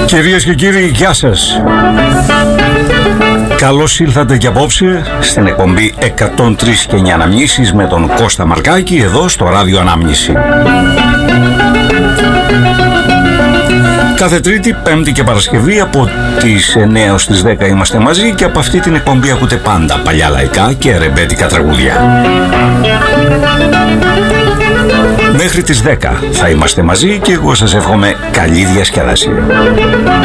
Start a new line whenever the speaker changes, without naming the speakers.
Κυρίες και κύριοι, γεια σας. Καλώς ήλθατε και απόψε στην εκπομπή 103 και 9 αναμνήσεις με τον Κώστα Μαρκάκη εδώ στο Ράδιο Ανάμνηση. Κάθε Τρίτη, Πέμπτη και Παρασκευή από τις 9 ως τις 10 είμαστε μαζί και από αυτή την εκπομπή ακούτε πάντα παλιά λαϊκά και ρεμπέτικα τραγούδια. Μέχρι τις 10 θα είμαστε μαζί και εγώ σας εύχομαι καλή διασκέδαση.